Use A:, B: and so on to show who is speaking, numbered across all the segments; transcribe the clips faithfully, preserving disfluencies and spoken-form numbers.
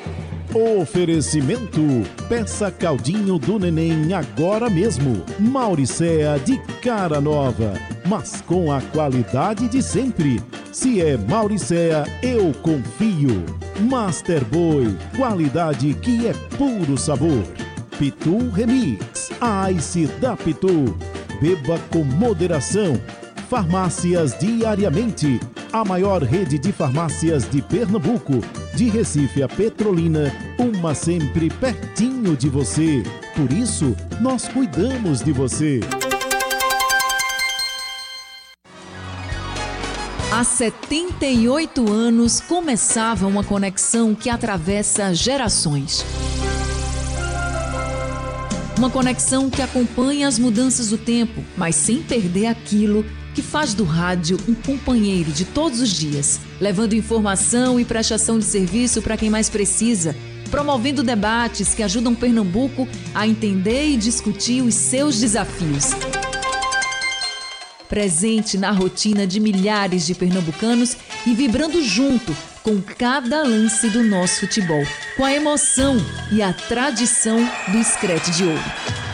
A: Oferecimento: peça caldinho do neném agora mesmo. Mauricéa de cara nova, mas com a qualidade de sempre. Se é Mauricéa, eu confio. Master Boy, qualidade que é puro sabor. Pitu Remix, a Ice da Pitu. Beba com moderação. Farmácias Diariamente, a maior rede de farmácias de Pernambuco. De Recife a Petrolina, uma sempre pertinho de você. Por isso, nós cuidamos de você.
B: Há setenta e oito anos começava uma conexão que atravessa gerações. Uma conexão que acompanha as mudanças do tempo, mas sem perder aquilo que faz do rádio um companheiro de todos os dias, levando informação e prestação de serviço para quem mais precisa, promovendo debates que ajudam Pernambuco a entender e discutir os seus desafios. Presente na rotina de milhares de pernambucanos e vibrando junto com cada lance do nosso futebol, com a emoção e a tradição do Screte de Ouro.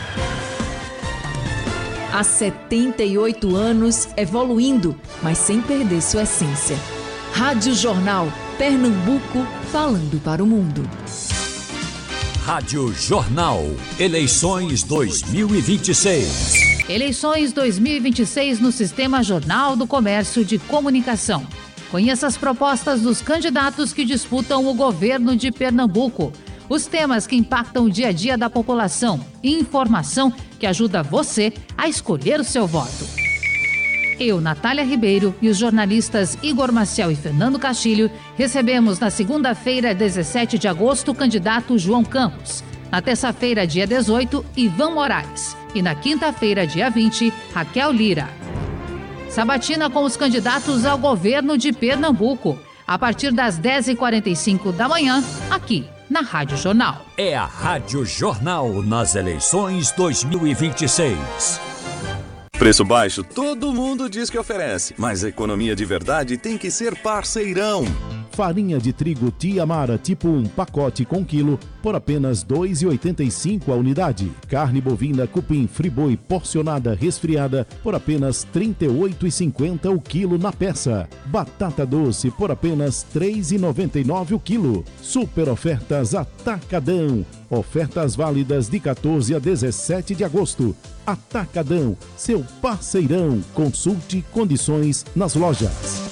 B: Há setenta e oito anos, evoluindo, mas sem perder sua essência. Rádio Jornal, Pernambuco, falando para o mundo.
C: Rádio Jornal, eleições dois mil e vinte e seis.
D: Eleições dois mil e vinte e seis no Sistema Jornal do Comércio de Comunicação. Conheça as propostas dos candidatos que disputam o governo de Pernambuco. Os temas que impactam o dia a dia da população e informação que ajuda você a escolher o seu voto. Eu, Natália Ribeiro, e os jornalistas Igor Maciel e Fernando Castilho recebemos na segunda-feira, dezessete de agosto, o candidato João Campos. Na terça-feira, dia dezoito, Ivan Moraes. E na quinta-feira, dia vinte, Raquel Lira. Sabatina com os candidatos ao governo de Pernambuco, a partir das dez e quarenta e cinco da manhã, aqui na Rádio Jornal.
C: É a Rádio Jornal nas eleições dois mil e vinte e seis.
E: Preço baixo, todo mundo diz que oferece, mas a economia de verdade tem que ser parceirão.
A: Farinha de trigo Tiamara tipo um, pacote com quilo, por apenas dois reais e oitenta e cinco centavos a unidade. Carne bovina cupim friboi porcionada resfriada, por apenas trinta e oito reais e cinquenta centavos o quilo na peça. Batata doce por apenas três reais e noventa e nove centavos o quilo. Super ofertas Atacadão. Ofertas válidas de quatorze a dezessete de agosto. Atacadão, seu parceirão. Consulte condições nas lojas.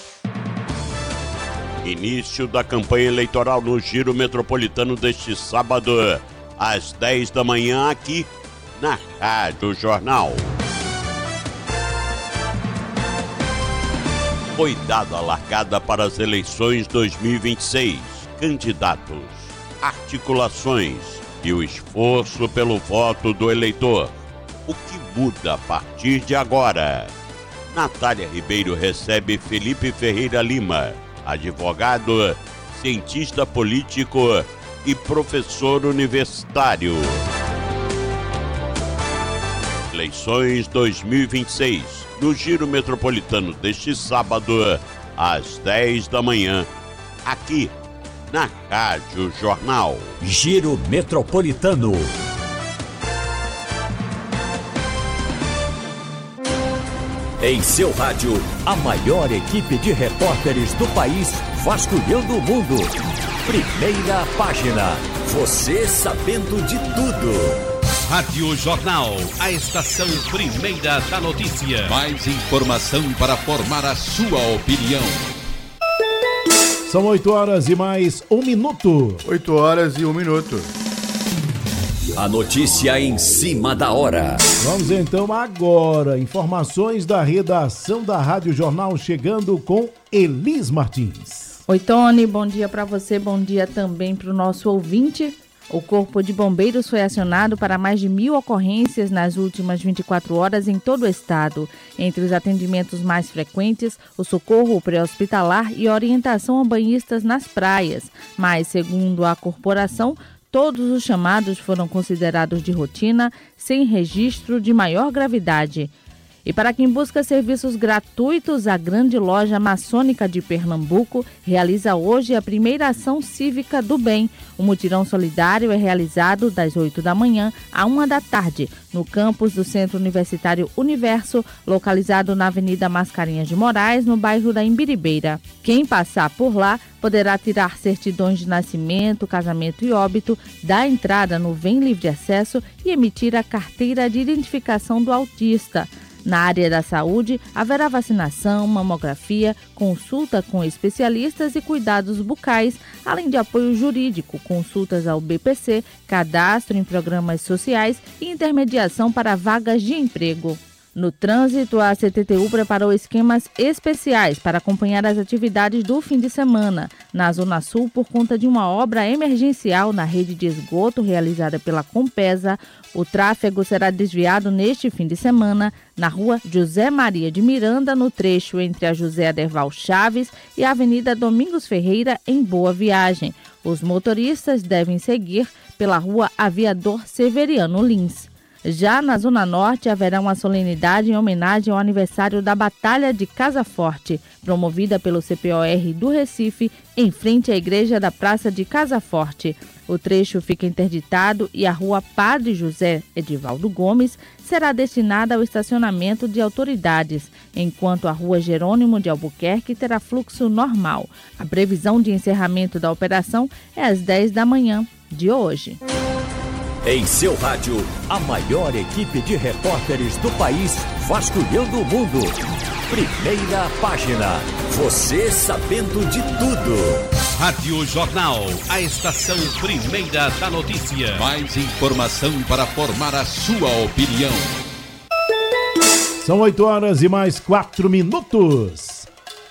F: Início da campanha eleitoral no Giro Metropolitano deste sábado, às dez da manhã, aqui na Rádio Jornal. Foi dada a largada para as eleições dois mil e vinte e seis. Candidatos, articulações e o esforço pelo voto do eleitor. O que muda a partir de agora? Natália Ribeiro recebe Felipe Ferreira Lima, advogado, cientista político e professor universitário. Eleições dois mil e vinte e seis, no Giro Metropolitano deste sábado, às dez da manhã, aqui na Rádio Jornal.
C: Giro Metropolitano. Em seu rádio, a maior equipe de repórteres do país vasculhando o mundo. Primeira página. Você sabendo de tudo.
G: Rádio Jornal, a estação primeira da notícia.
H: Mais informação para formar a sua opinião.
A: São oito horas e mais um minuto.
I: Oito horas e um minuto.
C: A notícia em cima da hora.
A: Vamos então agora, informações da redação da Rádio Jornal chegando com Elis Martins.
J: Oi, Tony, bom dia para você, bom dia também para o nosso ouvinte. O Corpo de Bombeiros foi acionado para mais de mil ocorrências nas últimas vinte e quatro horas em todo o estado. Entre os atendimentos mais frequentes, o socorro pré-hospitalar e orientação a banhistas nas praias. Mas, segundo a corporação, todos os chamados foram considerados de rotina, sem registro de maior gravidade. E para quem busca serviços gratuitos, a Grande Loja Maçônica de Pernambuco realiza hoje a primeira ação cívica do bem. O mutirão solidário é realizado das oito da manhã à uma da tarde, no campus do Centro Universitário Universo, localizado na Avenida Mascarenhas de Moraes, no bairro da Imbiribeira. Quem passar por lá poderá tirar certidões de nascimento, casamento e óbito, dar entrada no Vem Livre Acesso e emitir a carteira de identificação do autista. Na área da saúde, haverá vacinação, mamografia, consulta com especialistas e cuidados bucais, além de apoio jurídico, consultas ao B P C, cadastro em programas sociais e intermediação para vagas de emprego. No trânsito, a C T T U preparou esquemas especiais para acompanhar as atividades do fim de semana. Na Zona Sul, por conta de uma obra emergencial na rede de esgoto realizada pela Compesa, o tráfego será desviado neste fim de semana na rua José Maria de Miranda, no trecho entre a José Aderval Chaves e a Avenida Domingos Ferreira, em Boa Viagem. Os motoristas devem seguir pela rua Aviador Severiano Lins. Já na Zona Norte, haverá uma solenidade em homenagem ao aniversário da Batalha de Casa Forte, promovida pelo C P O R do Recife, em frente à igreja da Praça de Casa Forte. O trecho fica interditado e a rua Padre José Edivaldo Gomes será destinada ao estacionamento de autoridades, enquanto a rua Jerônimo de Albuquerque terá fluxo normal. A previsão de encerramento da operação é às dez da manhã de hoje.
C: Em seu rádio, a maior equipe de repórteres do país vasculhando o mundo. Primeira página. Você sabendo de tudo.
G: Rádio Jornal, a estação primeira da notícia.
H: Mais informação para formar a sua opinião.
A: São oito horas e mais quatro minutos.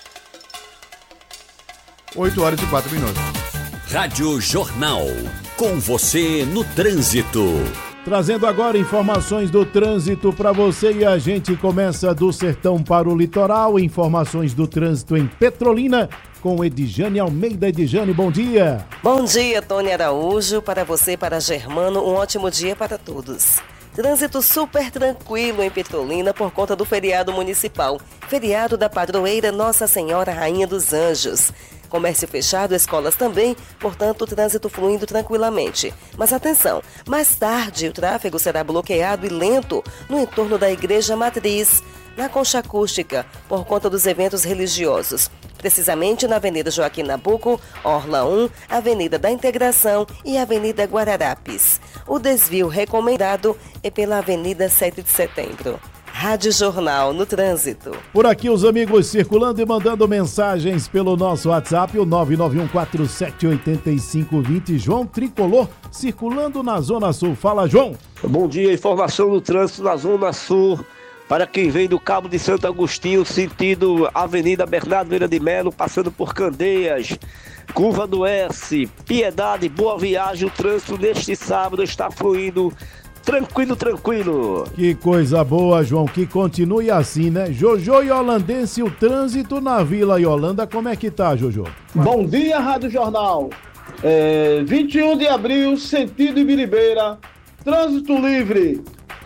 I: oito horas e quatro minutos.
C: Rádio Jornal. Com você no trânsito.
A: Trazendo agora informações do trânsito para você e a gente começa do sertão para o litoral. Informações do trânsito em Petrolina com Edjane Almeida. Edjane, bom dia.
K: Bom dia, Tony Araújo. Para você, para Germano, um ótimo dia para todos. Trânsito super tranquilo em Petrolina por conta do feriado municipal. Feriado da padroeira Nossa Senhora Rainha dos Anjos. Comércio fechado, escolas também, portanto o trânsito fluindo tranquilamente. Mas atenção, mais tarde o tráfego será bloqueado e lento no entorno da Igreja Matriz, na Concha Acústica, por conta dos eventos religiosos. Precisamente na Avenida Joaquim Nabuco, Orla um, Avenida da Integração e Avenida Guararapes. O desvio recomendado é pela Avenida sete de Setembro. Rádio Jornal no trânsito.
A: Por aqui os amigos circulando e mandando mensagens pelo nosso WhatsApp, o nove nove um quatro sete oito cinco dois zero. João Tricolor, circulando na Zona Sul. Fala, João.
L: Bom dia, informação do trânsito na Zona Sul. Para quem vem do Cabo de Santo Agostinho, sentido Avenida Bernardo Vieira de Melo, passando por Candeias, Curva do S, Piedade, Boa Viagem. O trânsito neste sábado está fluindo tranquilo, tranquilo.
A: Que coisa boa, João, que continue assim, né? Jojo e Holandense, o trânsito na Vila Yolanda, como é que tá, Jojo?
M: Bom dia, Rádio Jornal. É, vinte e um de abril, sentido Ibiribeira, trânsito livre.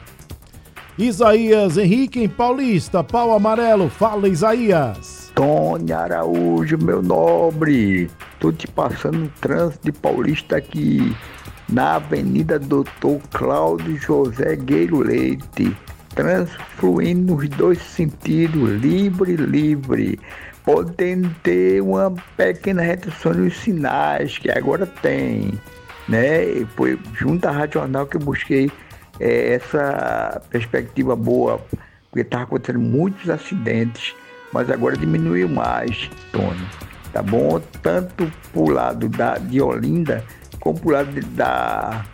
A: Isaías Henrique em Paulista, pau amarelo, fala, Isaías.
N: Tony Araújo, meu nobre, tô te passando o trânsito de Paulista aqui na Avenida Doutor Cláudio José Gueiro Leite, trânsito fluindo nos dois sentidos, livre, livre, podendo ter uma pequena redução nos sinais, que agora tem, né? E foi junto à Rádio Jornal que eu busquei é, essa perspectiva boa, porque estava acontecendo muitos acidentes, mas agora diminuiu mais, Tony, tá bom? Tanto pro lado da, de Olinda, como pro lado da,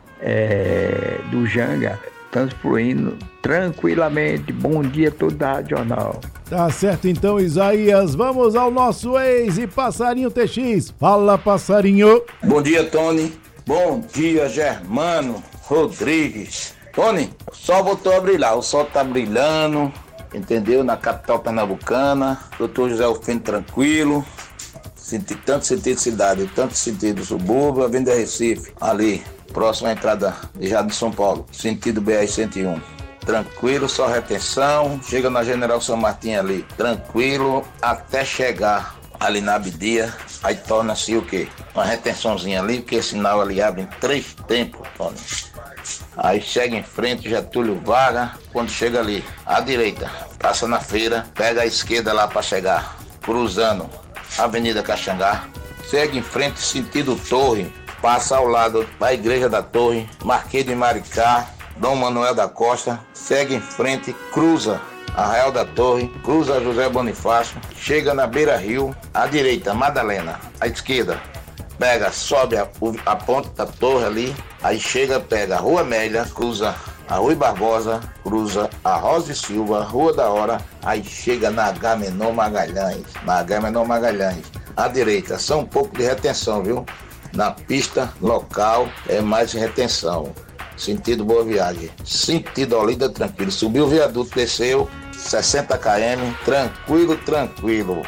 N: é, do Janga, estamos fluindo tranquilamente. Bom dia a todo da Rádio Jornal.
A: Tá certo então, Isaías. Vamos ao nosso ex e Passarinho T X. Fala, Passarinho.
O: Bom dia, Tony. Bom dia, Germano Rodrigues. Tony, o sol voltou a brilhar. O sol tá brilhando, entendeu? Na capital pernambucana. Doutor José Alfino tranquilo. Tanto sentido cidade, tanto sentido subúrbio, Avenida Recife, ali, próximo à entrada de Jardim São Paulo, sentido B R cento e um. tranquilo, só retenção. Chega na General São Martim ali, tranquilo, até chegar ali na Abdia, aí torna-se o quê? Uma retençãozinha ali, porque esse sinal ali abre em três tempos, Tony. Aí chega em frente, Getúlio Vargas, quando chega ali, à direita, passa na feira, pega a esquerda lá para chegar, cruzando a Avenida Caxangá, segue em frente, sentido Torre, passa ao lado da Igreja da Torre, Marquês de Maricá, Dom Manuel da Costa, segue em frente, cruza Arraial da Torre, cruza José Bonifácio, chega na Beira Rio, à direita, Madalena, à esquerda, pega, sobe a, a ponte da torre ali, aí chega, pega a Rua Amélia, cruza a Rui Barbosa, cruza a Rosa e Silva, Rua da Hora, aí chega na Agamenon Magalhães, na Agamenon Magalhães, à direita, só um pouco de retenção, viu? Na pista local é mais retenção, sentido Boa Viagem, sentido Olinda tranquilo, subiu o viaduto, desceu, sessenta quilômetros, tranquilo, tranquilo.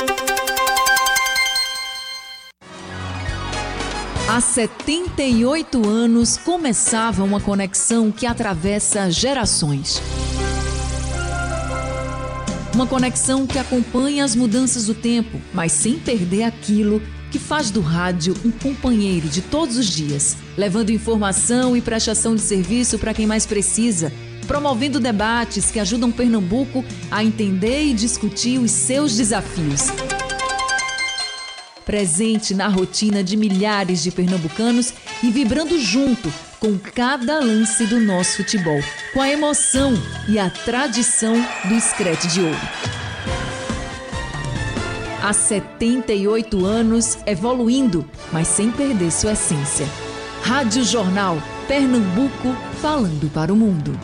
B: Há setenta e oito anos começava uma conexão que atravessa gerações. Uma conexão que acompanha as mudanças do tempo, mas sem perder aquilo que faz do rádio um companheiro de todos os dias, levando informação e prestação de serviço para quem mais precisa, promovendo debates que ajudam Pernambuco a entender e discutir os seus desafios. Presente na rotina de milhares de pernambucanos e vibrando junto com cada lance do nosso futebol, com a emoção e a tradição do Screte de Ouro. Há setenta e oito anos, evoluindo, mas sem perder sua essência. Rádio Jornal, Pernambuco, falando para o mundo.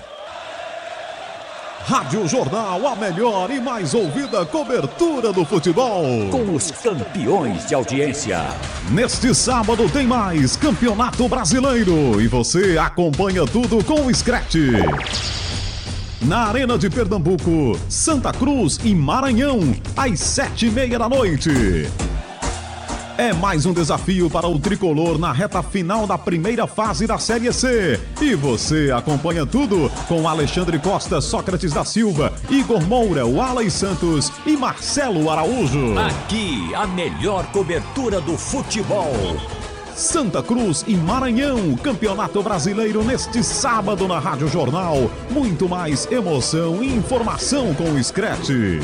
A: Rádio Jornal, a melhor e mais ouvida cobertura do futebol.
C: Com os campeões de audiência.
A: Neste sábado tem mais Campeonato Brasileiro e você acompanha tudo com o Screte. Na Arena de Pernambuco, Santa Cruz e Maranhão, às sete e meia da noite. É mais um desafio para o tricolor na reta final da primeira fase da Série C. E você acompanha tudo com Alexandre Costa, Sócrates da Silva, Igor Moura, Wallace Santos e Marcelo Araújo.
C: Aqui, a melhor cobertura do futebol.
A: Santa Cruz e Maranhão, Campeonato Brasileiro neste sábado na Rádio Jornal. Muito mais emoção e informação com o Screte.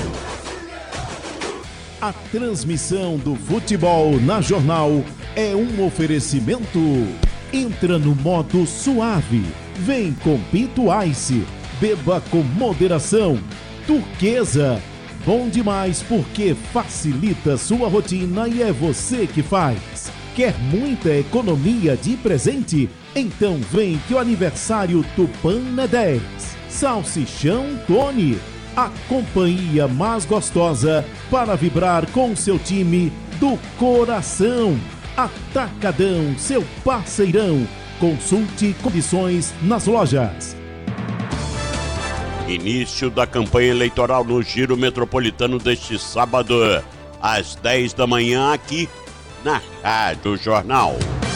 A: A transmissão do futebol na Jornal é um oferecimento. Entra no modo suave. Vem com Pinto Ice. Beba com moderação. Turquesa. Bom demais porque facilita sua rotina e é você que faz. Quer muita economia de presente? Então vem que o aniversário Tupã é dez. Salsichão Tony. A companhia mais gostosa para vibrar com seu time do coração. Atacadão, seu parceirão. Consulte condições nas lojas.
F: Início da campanha eleitoral no Giro Metropolitano deste sábado, às dez da manhã, aqui na Rádio Jornal.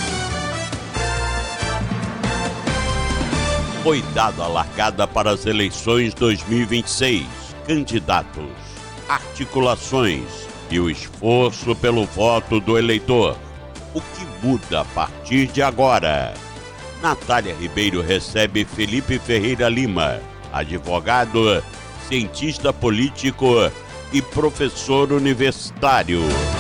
F: Foi dada a largada para as eleições dois mil e vinte e seis. Candidatos, articulações e o esforço pelo voto do eleitor. O que muda a partir de agora? Natália Ribeiro recebe Felipe Ferreira Lima, advogado, cientista político e professor universitário.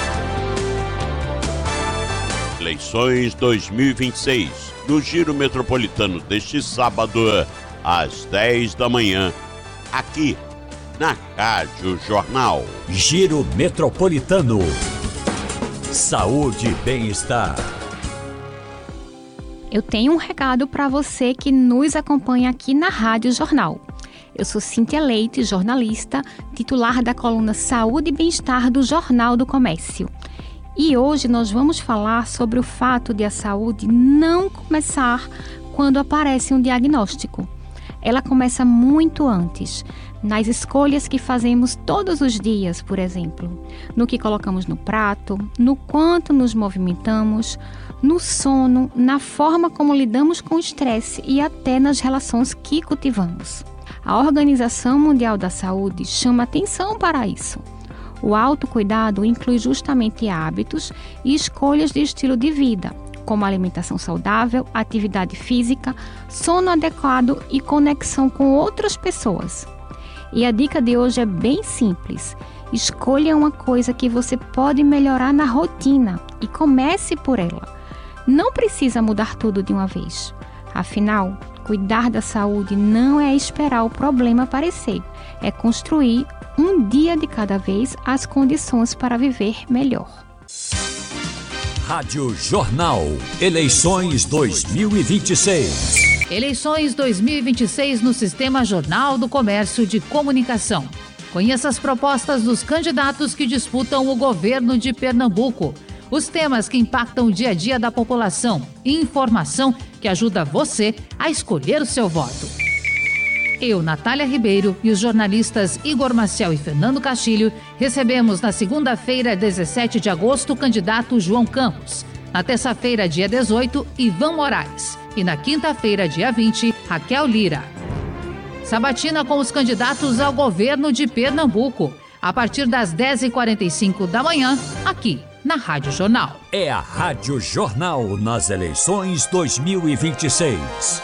F: Eleições dois mil e vinte e seis. No Giro Metropolitano deste sábado, às dez da manhã, aqui na Rádio Jornal.
C: Giro Metropolitano. Saúde e bem-estar.
P: Eu tenho um recado para você que nos acompanha aqui na Rádio Jornal. Eu sou Cíntia Leite, jornalista, titular da coluna Saúde e Bem-Estar do Jornal do Comércio. E hoje nós vamos falar sobre o fato de a saúde não começar quando aparece um diagnóstico. Ela começa muito antes. nas escolhas que fazemos todos os dias, por exemplo, no que colocamos no prato, no quanto nos movimentamos, no sono, na forma como lidamos com o estresse e até nas relações que cultivamos. A Organização Mundial da Saúde chama atenção para isso. O autocuidado inclui justamente hábitos e escolhas de estilo de vida, como alimentação saudável, atividade física, sono adequado e conexão com outras pessoas. E a dica de hoje é bem simples. Escolha uma coisa que você pode melhorar na rotina e comece por ela. Não precisa mudar tudo de uma vez. Afinal, cuidar da saúde não é esperar o problema aparecer, é construir um dia de cada vez as condições para viver melhor.
C: Rádio Jornal. Eleições dois mil e vinte e seis.
D: Eleições dois mil e vinte e seis no Sistema Jornal do Comércio de Comunicação. Conheça as propostas dos candidatos que disputam o governo de Pernambuco. Os temas que impactam o dia a dia da população e informação que ajuda você a escolher o seu voto. Eu, Natália Ribeiro, e os jornalistas Igor Maciel e Fernando Castilho recebemos na segunda-feira, dezessete de agosto, o candidato João Campos. Na terça-feira, dia dezoito, Ivan Moraes. E na quinta-feira, dia vinte, Raquel Lira. Sabatina com os candidatos ao governo de Pernambuco. A partir das dez e quarenta e cinco da manhã, aqui na Rádio Jornal.
C: É a Rádio Jornal nas eleições dois mil e vinte e seis.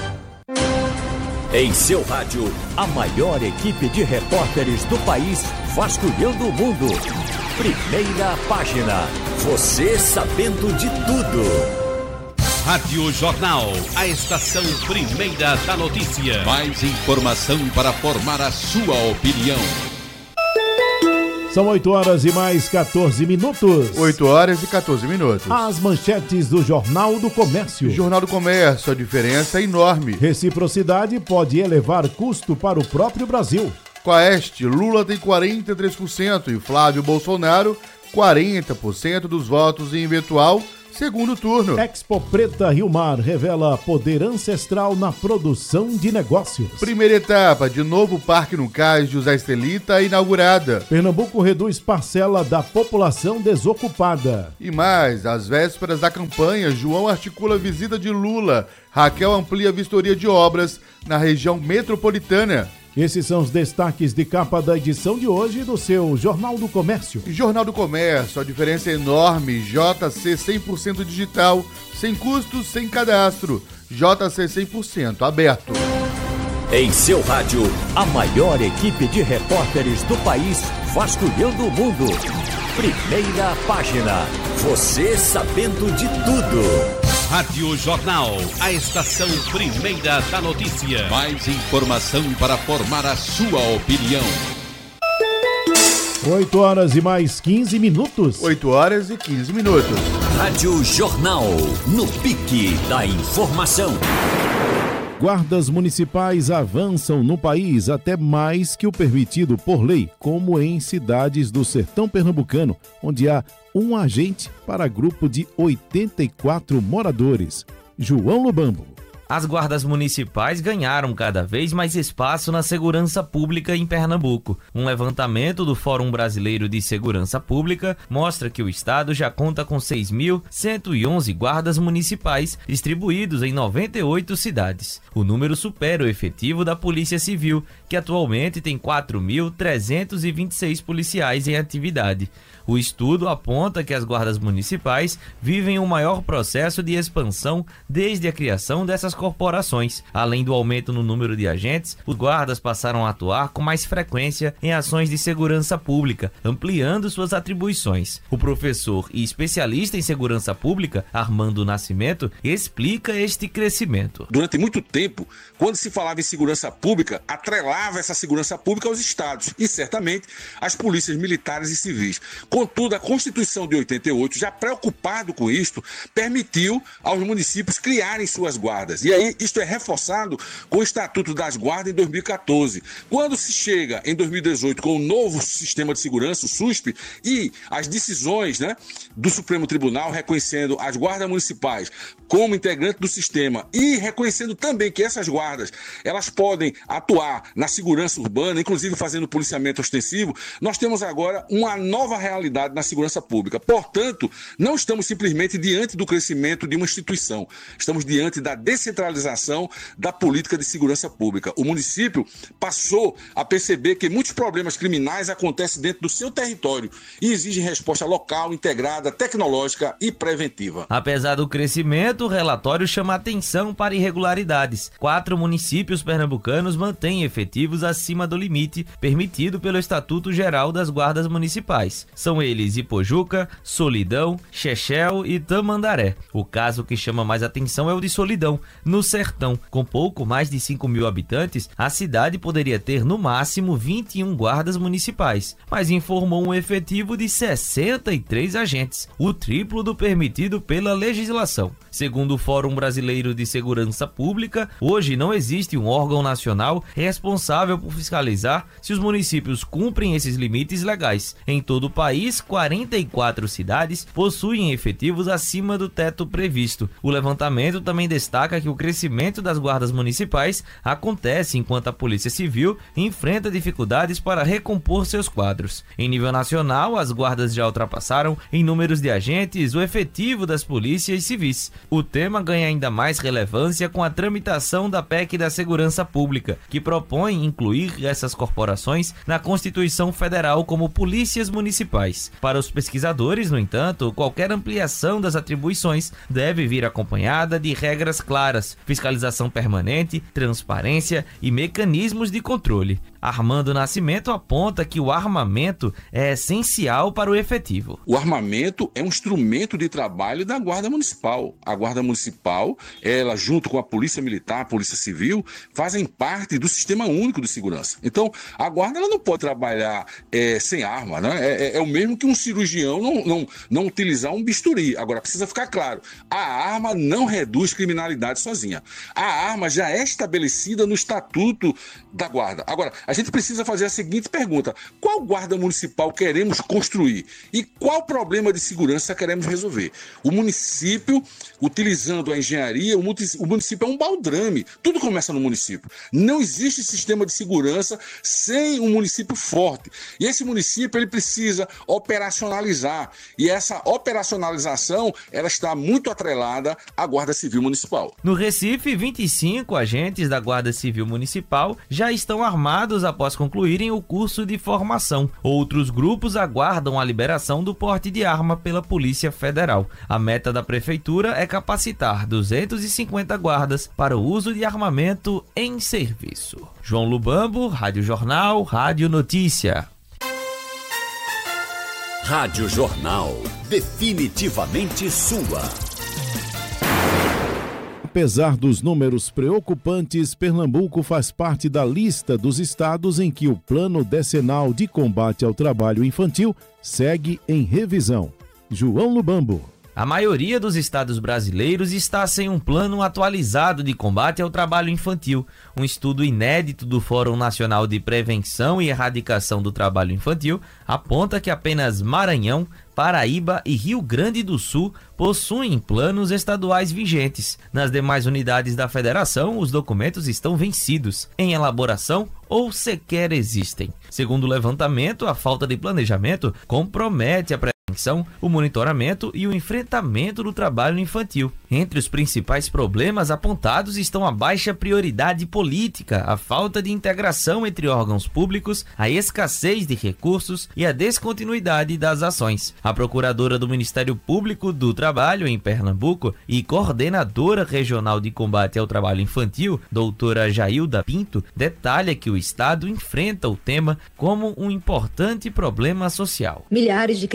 C: Em seu rádio, a maior equipe de repórteres do país vasculhando o mundo. Primeira página. Você sabendo de tudo.
G: Rádio Jornal, a estação primeira da notícia.
H: Mais informação para formar a sua opinião.
A: São oito horas e mais quatorze minutos.
I: oito horas e quatorze minutos.
A: As manchetes do Jornal do Comércio.
I: Jornal do Comércio, a diferença é enorme.
A: Reciprocidade pode elevar custo para o próprio Brasil.
I: Quaest, Lula tem quarenta e três por cento e Flávio Bolsonaro quarenta por cento dos votos em eventual segundo turno.
A: Expo Preta Rio Mar revela poder ancestral na produção de negócios.
I: Primeira etapa de novo parque no Cais José Estelita inaugurada.
A: Pernambuco reduz parcela da população desocupada.
I: E mais, às vésperas da campanha, João articula visita de Lula. Raquel amplia a vistoria de obras na região metropolitana.
A: Esses são os destaques de capa da edição de hoje do seu Jornal do Comércio.
I: Jornal do Comércio, a diferença é enorme. J C cem por cento digital, sem custos, sem cadastro. J C cem por cento aberto.
C: Em seu rádio, a maior equipe de repórteres do país vasculhando o mundo. Primeira página. Você sabendo de tudo.
G: Rádio Jornal, a estação primeira da notícia.
H: Mais informação para formar a sua opinião.
A: oito horas e mais quinze minutos.
I: oito horas e quinze minutos.
C: Rádio Jornal, no pique da informação.
A: Guardas municipais avançam no país até mais que o permitido por lei, como em cidades do sertão pernambucano, onde há um agente para grupo de oitenta e quatro moradores. João Lubambo.
Q: As guardas municipais ganharam cada vez mais espaço na segurança pública em Pernambuco. Um levantamento do Fórum Brasileiro de Segurança Pública mostra que o estado já conta com seis mil cento e onze guardas municipais distribuídos em noventa e oito cidades. O número supera o efetivo da Polícia Civil, que atualmente tem quatro mil trezentos e vinte e seis policiais em atividade. O estudo aponta que as guardas municipais vivem um maior processo de expansão desde a criação dessas corporações. Além do aumento no número de agentes, os guardas passaram a atuar com mais frequência em ações de segurança pública, ampliando suas atribuições. O professor e especialista em segurança pública, Armando Nascimento, explica este crescimento.
R: Durante muito tempo, quando se falava em segurança pública, atrelava essa segurança pública aos estados e, certamente, às polícias militares e civis. Contudo, a Constituição de oitenta e oito, já preocupado com isto, permitiu aos municípios criarem suas guardas. E aí, isto é reforçado com o Estatuto das Guardas em dois mil e quatorze. Quando se chega em dois mil e dezoito com o novo sistema de segurança, o SUSP, e as decisões, né, do Supremo Tribunal reconhecendo as guardas municipais como integrante do sistema e reconhecendo também que essas guardas, elas podem atuar na segurança urbana, inclusive fazendo policiamento ostensivo, nós temos agora uma nova realidade na segurança pública. Portanto, não estamos simplesmente diante do crescimento de uma instituição, estamos diante da descentralização da política de segurança pública. O município passou a perceber que muitos problemas criminais acontecem dentro do seu território e exigem resposta local, integrada, tecnológica e preventiva.
Q: Apesar do crescimento, o relatório chama atenção para irregularidades. Quatro municípios pernambucanos mantêm efetivos acima do limite permitido pelo Estatuto Geral das Guardas Municipais. São eles Ipojuca, Solidão, Chechel e Tamandaré. O caso que chama mais atenção é o de Solidão, no Sertão. Com pouco mais de cinco mil habitantes, a cidade poderia ter no máximo vinte e um guardas municipais, mas informou um efetivo de sessenta e três agentes, o triplo do permitido pela legislação. Segundo o Fórum Brasileiro de Segurança Pública, hoje não existe um órgão nacional responsável por fiscalizar se os municípios cumprem esses limites legais. Em todo o país, quarenta e quatro cidades possuem efetivos acima do teto previsto. O levantamento também destaca que o crescimento das guardas municipais acontece enquanto a Polícia Civil enfrenta dificuldades para recompor seus quadros. Em nível nacional, as guardas já ultrapassaram em números de agentes o efetivo das polícias civis. O tema ganha ainda mais relevância com a tramitação da P E C da Segurança Pública, que propõe incluir essas corporações na Constituição Federal como polícias municipais. Para os pesquisadores, no entanto, qualquer ampliação das atribuições deve vir acompanhada de regras claras, fiscalização permanente, transparência e mecanismos de controle. Armando Nascimento aponta que o armamento é essencial para o efetivo.
R: O armamento é um instrumento de trabalho da Guarda Municipal. A Guarda Municipal, ela junto com a Polícia Militar, a Polícia Civil, fazem parte do Sistema Único de Segurança. Então, a Guarda ela não pode trabalhar é, sem arma, né? É, é o mesmo que um cirurgião não, não, não utilizar um bisturi. Agora, precisa ficar claro, a arma não reduz criminalidade sozinha. A arma já é estabelecida no Estatuto da Guarda. Agora, a gente precisa fazer a seguinte pergunta: qual guarda municipal queremos construir e qual problema de segurança queremos resolver? O município, utilizando a engenharia, o município é um baldrame. Tudo começa no município. Não existe sistema de segurança sem um município forte. E esse município ele precisa operacionalizar. E essa operacionalização ela está muito atrelada à Guarda Civil Municipal.
Q: No Recife, vinte e cinco agentes da Guarda Civil Municipal já estão armados após concluírem o curso de formação. Outros grupos aguardam a liberação do porte de arma pela Polícia Federal. A meta da Prefeitura é capacitar duzentos e cinquenta guardas para o uso de armamento em serviço. João Lubambo, Rádio Jornal, Rádio Notícia.
C: Rádio Jornal, definitivamente sua.
A: Apesar dos números preocupantes, Pernambuco faz parte da lista dos estados em que o Plano Decenal de Combate ao Trabalho Infantil segue em revisão. João Lubambo.
Q: A maioria dos estados brasileiros está sem um plano atualizado de combate ao trabalho infantil. Um estudo inédito do Fórum Nacional de Prevenção e Erradicação do Trabalho Infantil aponta que apenas Maranhão, Paraíba e Rio Grande do Sul possuem planos estaduais vigentes. Nas demais unidades da federação, os documentos estão vencidos, em elaboração ou sequer existem. Segundo o levantamento, a falta de planejamento compromete a prevenção, o monitoramento e o enfrentamento do trabalho infantil. Entre os principais problemas apontados estão a baixa prioridade política, a falta de integração entre órgãos públicos, a escassez de recursos e a descontinuidade das ações. A procuradora do Ministério Público do Trabalho em Pernambuco e coordenadora regional de combate ao trabalho infantil, doutora Jailda Pinto, detalha que o Estado enfrenta o tema como um importante problema social.
S: Milhares de crianças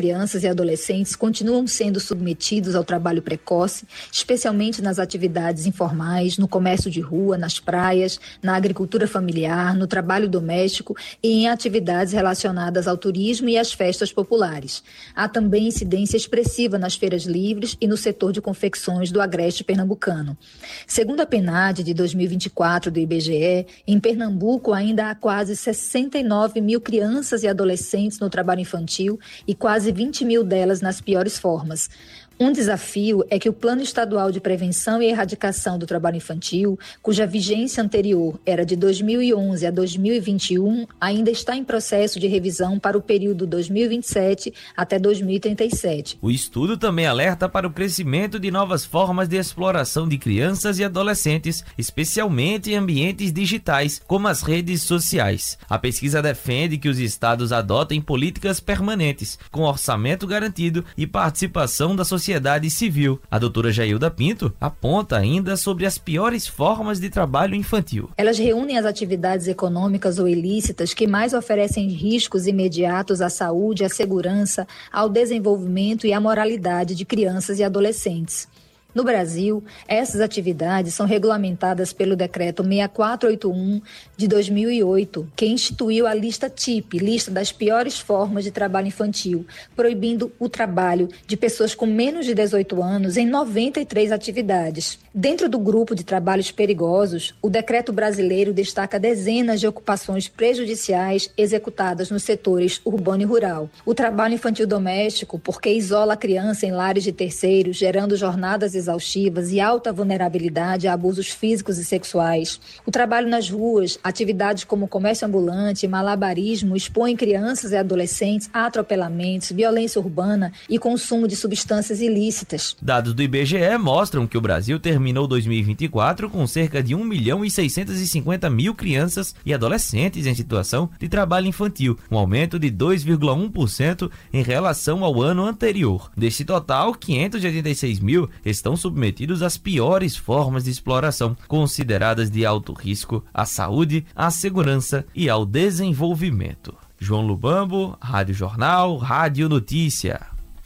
S: crianças e adolescentes continuam sendo submetidos ao trabalho precoce, especialmente nas atividades informais, no comércio de rua, nas praias, na agricultura familiar, no trabalho doméstico e em atividades relacionadas ao turismo e às festas populares. Há também incidência expressiva nas feiras livres e no setor de confecções do agreste pernambucano. Segundo a PNAD de dois mil e vinte e quatro do I B G E, em Pernambuco ainda há quase sessenta e nove mil crianças e adolescentes no trabalho infantil e quase vinte mil delas nas piores formas. Um desafio é que o Plano Estadual de Prevenção e Erradicação do Trabalho Infantil, cuja vigência anterior era de dois mil e onze a dois mil e vinte e um, ainda está em processo de revisão para o período dois mil e vinte e sete até dois mil e trinta e sete.
Q: O estudo também alerta para o crescimento de novas formas de exploração de crianças e adolescentes, especialmente em ambientes digitais, como as redes sociais. A pesquisa defende que os estados adotem políticas permanentes, com orçamento garantido e participação da sociedade sociedade civil. A doutora Jailda Pinto aponta ainda sobre as piores formas de trabalho infantil.
S: Elas reúnem as atividades econômicas ou ilícitas que mais oferecem riscos imediatos à saúde, à segurança, ao desenvolvimento e à moralidade de crianças e adolescentes. No Brasil, essas atividades são regulamentadas pelo Decreto seis mil quatrocentos e oitenta e um de dois mil e oito, que instituiu a lista T I P, lista das piores formas de trabalho infantil, proibindo o trabalho de pessoas com menos de dezoito anos em noventa e três atividades. Dentro do grupo de trabalhos perigosos, o decreto brasileiro destaca dezenas de ocupações prejudiciais executadas nos setores urbano e rural. O trabalho infantil doméstico, porque isola a criança em lares de terceiros, gerando jornadas exaustivas e alta vulnerabilidade a abusos físicos e sexuais. O trabalho nas ruas, atividades como comércio ambulante, malabarismo, expõem crianças e adolescentes a atropelamentos, violência urbana e consumo de substâncias ilícitas.
Q: Dados do I B G E mostram que o Brasil terminou dois mil e vinte e quatro com cerca de um milhão e seiscentos e cinquenta mil crianças e adolescentes em situação de trabalho infantil, um aumento de dois vírgula um por cento em relação ao ano anterior. Deste total, quinhentos e oitenta e seis mil estão submetidos às piores formas de exploração, consideradas de alto risco à saúde, à segurança e ao desenvolvimento. João Lubambo, Rádio Jornal, Rádio Notícia.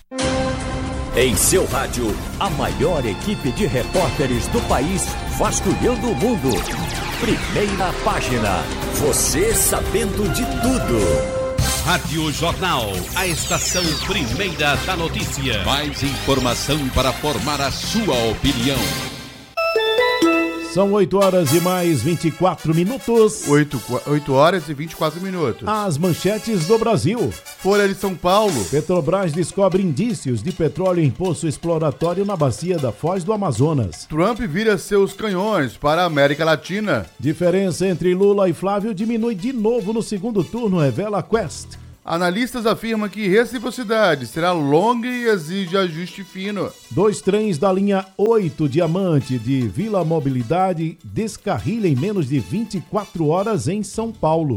C: Em seu rádio, a maior equipe de repórteres do país vasculhando o mundo. Primeira página. Você sabendo de tudo.
G: Rádio Jornal, a estação primeira da notícia.
H: Mais informação para formar a sua opinião.
A: São oito horas e mais vinte e quatro minutos.
I: oito horas e vinte e quatro minutos.
A: As manchetes do Brasil.
I: Folha de São Paulo.
A: Petrobras descobre indícios de petróleo em poço exploratório na bacia da Foz do Amazonas.
I: Trump vira seus canhões para a América Latina.
A: Diferença entre Lula e Flávio diminui de novo no segundo turno, revela a Quest.
I: Analistas afirmam que reciprocidade será longa e exige ajuste fino.
A: Dois trens da linha oito Diamante de Vila Mobilidade descarrilham em menos de vinte e quatro horas em São Paulo.